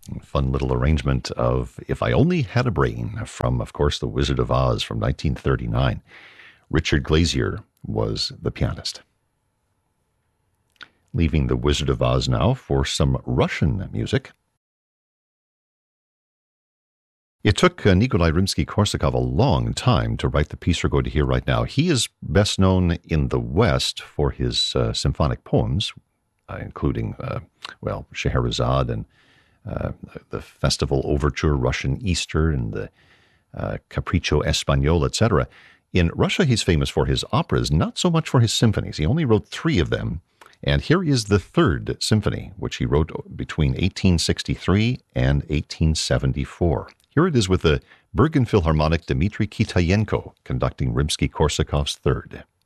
Fun little arrangement of If I Only Had a Brain from, of course, The Wizard of Oz from 1939. Richard Glazier was the pianist. Leaving The Wizard of Oz now for some Russian music. It took Nikolai Rimsky-Korsakov a long time to write the piece we're going to hear right now. He is best known in the West for his symphonic poems, including, Scheherazade and the Festival Overture, Russian Easter, and the Capriccio Espagnol, etc. In Russia, he's famous for his operas, not so much for his symphonies. He only wrote 3 of them. And here is the 3rd symphony, which he wrote between 1863 and 1874. Here it is with the Bergen Philharmonic Dmitry Kitayenko conducting Rimsky-Korsakov's 3rd.